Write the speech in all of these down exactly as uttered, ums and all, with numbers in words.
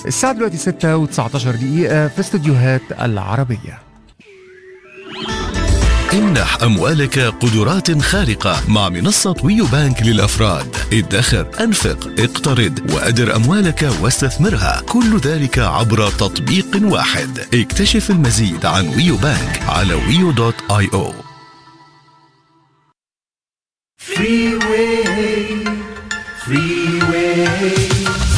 الساعة دلوقتي ستة وتسعتاشر دقيقة في استوديوهات العربية. امنح أموالك قدرات خارقة مع منصة ويو بانك للأفراد. ادخر، أنفق، اقترض وأدر أموالك واستثمرها، كل ذلك عبر تطبيق واحد. اكتشف المزيد عن ويو بانك على ويو دوت آي أو. Freeway, freeway.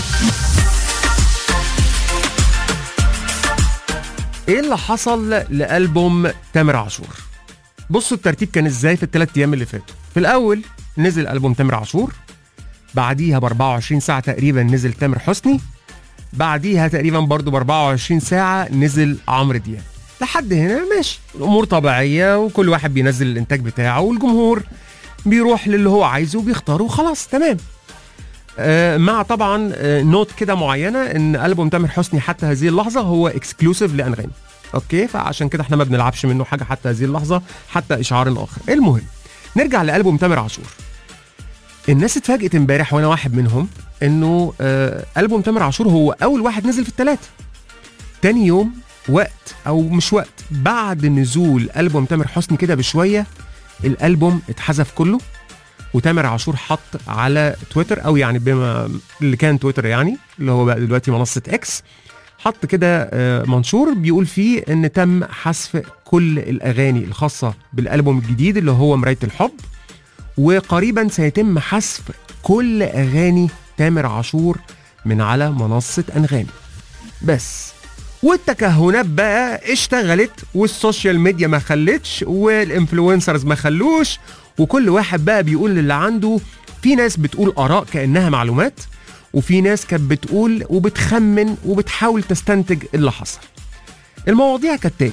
ايه اللي حصل لألبوم تامر عاشور؟ بصوا الترتيب كان ازاي في الثلاث ايام اللي فاتوا. في الاول نزل ألبوم تامر عاشور، بعديها ب أربعة وعشرين ساعة تقريبا نزل تامر حسني، بعديها تقريبا برضو ب أربعة وعشرين ساعة نزل عمرو دياب. لحد هنا ماشي، الامور طبيعية وكل واحد بينزل الانتاج بتاعه والجمهور بيروح للي هو عايزه وبيختاره وخلاص تمام. آه مع طبعا آه نوت كده معينة ان ألبوم تامر حسني حتى هذه اللحظة هو اكسكلوسيف لأنغامي. اوكي، فعشان كده احنا ما بنلعبش منه حاجة حتى هذه اللحظة حتى اشعار اخر. المهم نرجع لألبوم تامر عاشور. الناس اتفاجئت امبارح وانا واحد منهم انه آه ألبوم تامر عاشور هو اول واحد نزل في الثلاثة. تاني يوم وقت او مش وقت بعد نزول ألبوم تامر حسني كده بشوية الألبوم اتحذف كله، وتامر عاشور حط على تويتر او يعني بما اللي كان تويتر يعني اللي هو بقى دلوقتي منصة اكس، حط كده منشور بيقول فيه ان تم حذف كل الاغاني الخاصة بالالبوم الجديد اللي هو مراية الحب، وقريبا سيتم حذف كل اغاني تامر عاشور من على منصة انغامي. بس والتكهنات بقى اشتغلت والسوشيال ميديا ما خلتش والانفلونسرز ما خلوش، وكل واحد بقى بيقول اللي عنده. في ناس بتقول آراء كأنها معلومات، وفي ناس كانت بتقول وبتخمن وبتحاول تستنتج اللي حصل. المواضيع كالتالي: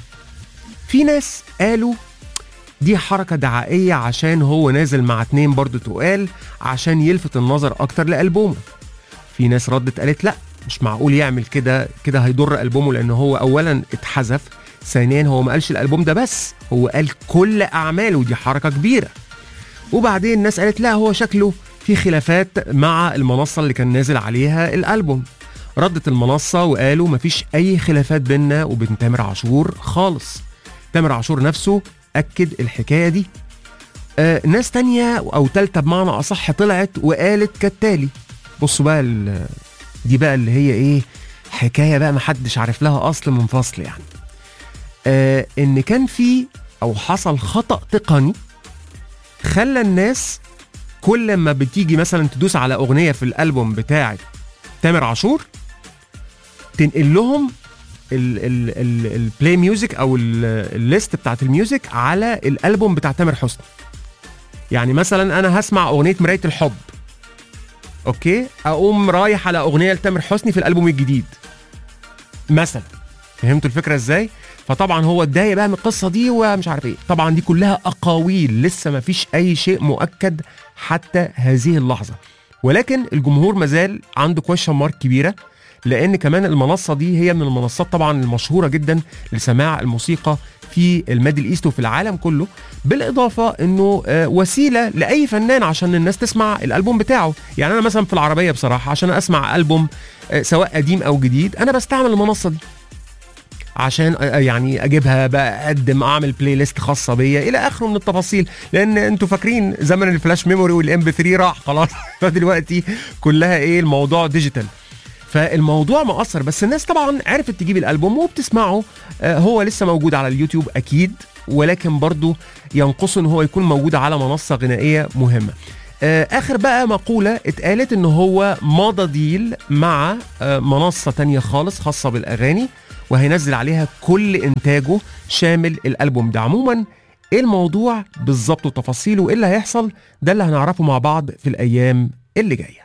في ناس قالوا دي حركة دعائية عشان هو نازل مع اتنين برضو تقال عشان يلفت النظر اكتر لألبومه. في ناس ردت قالت لا، مش معقول يعمل كده، كده هيضر ألبومه لأنه هو أولا اتحذف، ثانيا هو ما قالش الألبوم ده بس، هو قال كل أعماله ودي حركة كبيرة. وبعدين الناس قالت لا، هو شكله في خلافات مع المنصة اللي كان نازل عليها الألبوم. ردت المنصة وقالوا مفيش أي خلافات بيننا وبين تامر عاشور خالص. تامر عاشور نفسه أكد الحكاية دي. آه ناس تانية أو تالتة بمعنى أصح طلعت وقالت كالتالي. بصوا بقى دي بقى اللي هي إيه، حكاية بقى محدش عارف لها أصل من فصل يعني. آه ان كان في او حصل خطأ تقني خلى الناس كل ما بتيجي مثلا تدوس على اغنية في الالبوم بتاع تامر عاشور تنقل لهم البلاي ميوزك او الليست بتاعت الميوزك على الالبوم بتاع تامر حسني. يعني مثلا انا هسمع اغنية مراية الحب، اوكي، اقوم رايح على اغنية لتامر حسني في الالبوم الجديد مثلا. فهمتوا الفكرة ازاي؟ فطبعا هو اتضايق بقى من القصه دي ومش عارف ايه. طبعا دي كلها اقاويل، لسه ما فيش اي شيء مؤكد حتى هذه اللحظه، ولكن الجمهور مازال عنده كويشن مارك كبيره، لان كمان المنصه دي هي من المنصات طبعا المشهوره جدا لسماع الموسيقى في الميدل ايست وفي العالم كله، بالاضافه انه وسيله لاي فنان عشان الناس تسمع الالبوم بتاعه. يعني انا مثلا في العربيه بصراحه عشان اسمع البوم سواء قديم او جديد انا بستعمل المنصه دي عشان يعني اجيبها بقى، اقدم، اعمل بلاي ليست خاصه بيا الى اخره من التفاصيل، لان انتوا فاكرين زمن الفلاش ميموري والام بي ثري راح خلاص. فدلوقتي كلها ايه، الموضوع ديجيتال، فالموضوع مؤثر. بس الناس طبعا عرفت تجيب الالبوم وبتسمعه. آه هو لسه موجود على اليوتيوب اكيد، ولكن برضو ينقص ان هو يكون موجود على منصه غنائيه مهمه. آه اخر بقى مقوله اتقالت ان هو مضى ديل مع آه منصه تانية خالص خاصه بالاغاني، وهينزل عليها كل انتاجه شامل الالبوم ده. عموما ايه الموضوع بالظبط وتفاصيله وايه اللي هيحصل، ده اللي هنعرفه مع بعض في الايام اللي جايه.